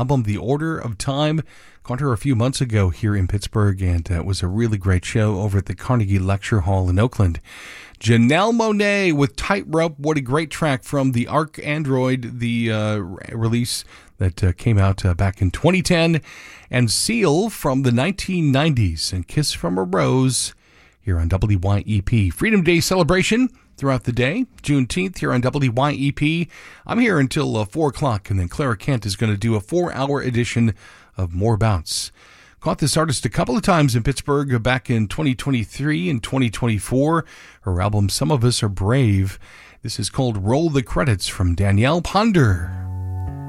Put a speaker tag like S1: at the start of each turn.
S1: album The Order of Time. Caught her a few months ago here in Pittsburgh, and it was a really great show over at the Carnegie Lecture Hall in Oakland. Janelle Monáe with Tightrope. What a great track from the Arc Android, the release that came out back in 2010. And Seal from the 1990s, and Kiss from a Rose here on WYEP. Freedom Day celebration throughout the day, Juneteenth here on WYEP. I'm here until 4 o'clock, and then Clara Kent is going to do a 4-hour edition of More Bounce. Caught this artist a couple of times in Pittsburgh back in 2023 and 2024. Her album, Some of Us Are Brave. This is called Roll the Credits from Danielle Ponder.